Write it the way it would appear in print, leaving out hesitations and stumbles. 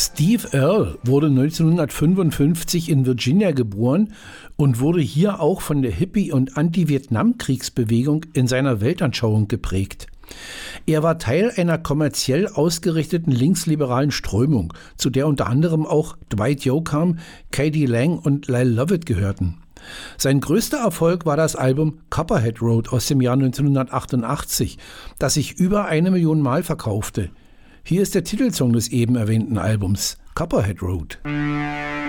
Steve Earle wurde 1955 in Virginia geboren und wurde hier auch von der Hippie- und Anti-Vietnam-Kriegsbewegung in seiner Weltanschauung geprägt. Er war Teil einer kommerziell ausgerichteten linksliberalen Strömung, zu der unter anderem auch Dwight Yoakam, K.D. Lang und Lyle Lovett gehörten. Sein größter Erfolg war das Album Copperhead Road aus dem Jahr 1988, das sich über 1 Million Mal verkaufte. Hier ist der Titelsong des eben erwähnten Albums, Copperhead Road.